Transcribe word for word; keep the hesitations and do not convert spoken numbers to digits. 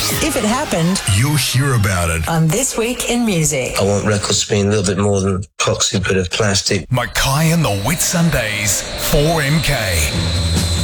If it happened, you'll hear about it on This Week in Music. I want records to be a little bit more than a poxy bit of plastic. Mackay and the Whitsundays, four M K.